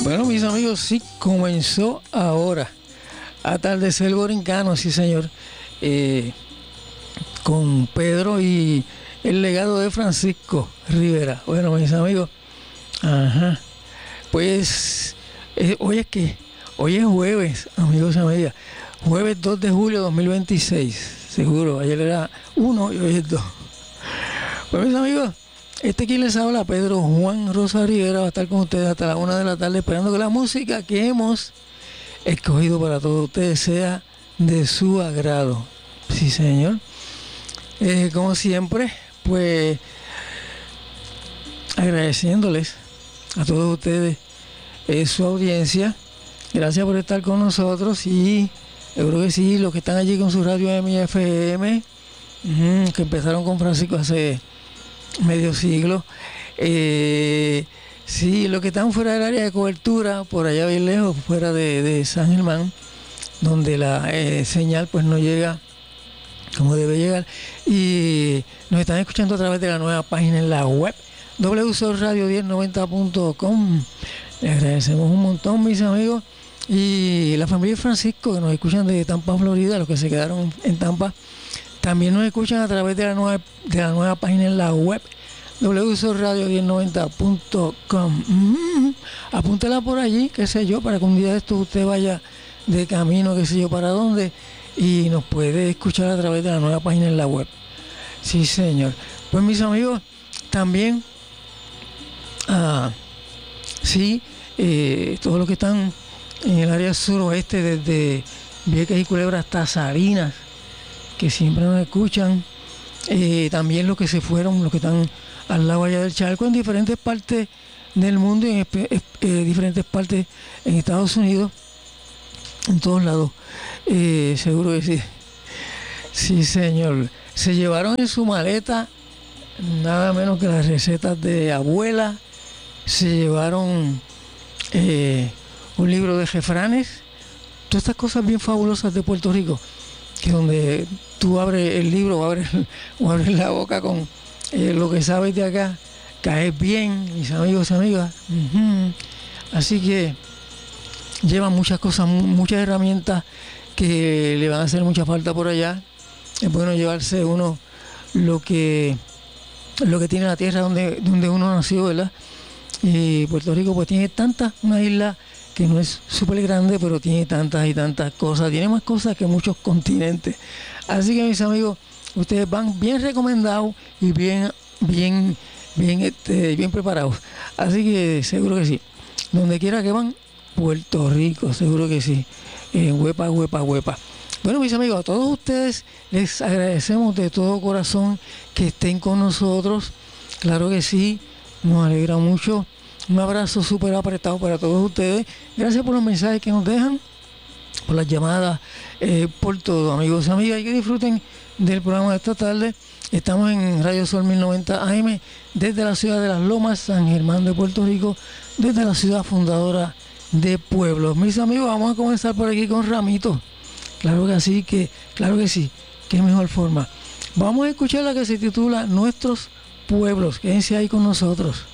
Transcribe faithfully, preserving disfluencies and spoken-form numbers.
Bueno, mis amigos, sí, comenzó ahora. Atardecer Borincano, sí, señor. Eh, con Pedro y el legado de Francisco Rivera. Bueno, mis amigos, ajá. Pues, eh, hoy es que, hoy es jueves, amigos y amigas. Jueves dos de julio de dos mil veintiséis. Seguro, ayer era uno y hoy es dos. Pues, mis amigos, este quien les habla, Pedro Juan Rosa Rivera, va a estar con ustedes hasta la una de la tarde, esperando que la música que hemos escogido para todos ustedes sea de su agrado. Sí, señor. Eh, como siempre, pues agradeciéndoles a todos ustedes eh, su audiencia. Gracias por estar con nosotros y yo creo que sí, los que están allí con su radio M F M, uh, que empezaron con Francisco hace medio siglo. Eh, sí, los que están fuera del área de cobertura, por allá bien lejos, fuera de, de San Germán, donde la eh, señal pues no llega como debe llegar, y nos están escuchando a través de la nueva página en la web w s o radio diez noventa punto com. Les agradecemos un montón, mis amigos, y la familia de Francisco que nos escuchan de Tampa, Florida, los que se quedaron en Tampa también nos escuchan a través de la nueva, de la nueva página en la web w s o radio diez noventa punto com. Mm-hmm. Apúntela por allí, qué sé yo, para que un día de esto usted vaya de camino, qué sé yo, para dónde, y nos puede escuchar a través de la nueva página en la web. Sí, señor. Pues, mis amigos, también, ah, sí, eh, todos los que están en el área suroeste, desde Vieques y Culebra hasta Salinas, que siempre nos escuchan, eh, también los que se fueron, los que están al lado allá del charco, en diferentes partes del mundo y en eh, diferentes partes en Estados Unidos, en todos lados, eh, seguro que sí. Sí, señor. Se llevaron en su maleta nada menos que las recetas de abuela, se llevaron eh, un libro de refranes, todas estas cosas bien fabulosas de Puerto Rico, que donde tú abres el libro o abres, o abres la boca con eh, lo que sabes de acá, caes bien, mis amigos y amigas. Uh-huh. Así que llevan muchas cosas, muchas herramientas que le van a hacer mucha falta por allá. Es bueno llevarse uno lo que lo que tiene la tierra donde, donde uno nació, ¿verdad? Y Puerto Rico pues tiene tantas, una isla que no es súper grande, pero tiene tantas y tantas cosas, tiene más cosas que muchos continentes. Así que, mis amigos, ustedes van bien recomendados y bien, bien, bien, este, bien preparados. Así que seguro que sí. Donde quiera que van, Puerto Rico, seguro que sí. Eh, huepa, huepa, huepa. Bueno, mis amigos, a todos ustedes les agradecemos de todo corazón que estén con nosotros. Claro que sí, nos alegra mucho. Un abrazo súper apretado para todos ustedes. Gracias por los mensajes que nos dejan, por las llamadas, eh, por todo, amigos y amigas. Y que disfruten del programa de esta tarde. Estamos en Radio Sol mil noventa A M desde la ciudad de Las Lomas, San Germán de Puerto Rico, desde la ciudad fundadora de Pueblos. Mis amigos, vamos a comenzar por aquí con Ramito. Claro que sí, que, claro que sí, qué mejor forma. Vamos a escuchar la que se titula Nuestros Pueblos. Quédense ahí con nosotros.